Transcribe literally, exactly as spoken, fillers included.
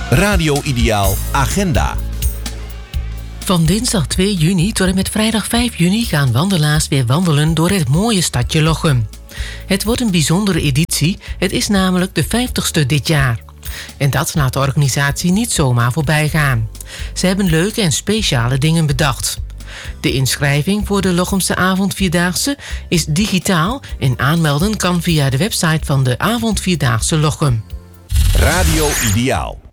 Radio Ideaal Agenda. Van dinsdag twee juni tot en met vrijdag vijf juni gaan wandelaars weer wandelen door het mooie stadje Lochem. Het wordt een bijzondere editie, het is namelijk de vijftigste dit jaar. En dat laat de organisatie niet zomaar voorbij gaan. Ze hebben leuke en speciale dingen bedacht. De inschrijving voor de Lochemse avondvierdaagse is digitaal en aanmelden kan via de website van de avondvierdaagse Lochem. Radio Ideaal.